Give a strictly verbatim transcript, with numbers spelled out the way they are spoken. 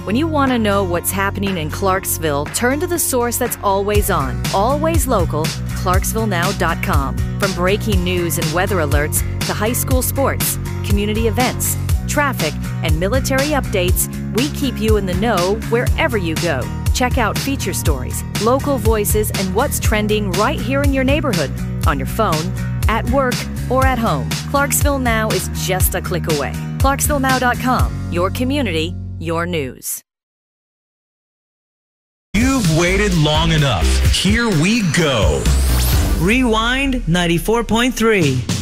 When you want to know what's happening in Clarksville, turn to the source that's always on, always local, Clarksville Now dot com. From breaking news and weather alerts to high school sports, community events, traffic, and military updates, we keep you in the know wherever you go. Check out feature stories, local voices, and what's trending right here in your neighborhood, on your phone, at work, or at home. Clarksville Now is just a click away. Clarksville Now dot com, your community, your news. You've waited long enough. Here we go. Rewind ninety-four point three.